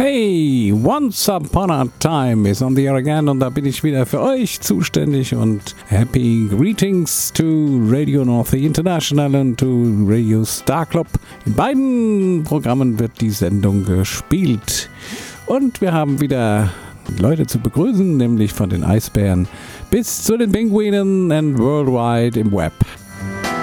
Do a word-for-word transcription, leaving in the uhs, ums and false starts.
Hey, Once Upon a Time is on the air again und da bin ich wieder für euch zuständig und happy greetings to Radio North International und to Radio Star Club. In beiden Programmen wird die Sendung gespielt und wir haben wieder Leute zu begrüßen, nämlich von den Eisbären bis zu den Pinguinen and Worldwide im Web.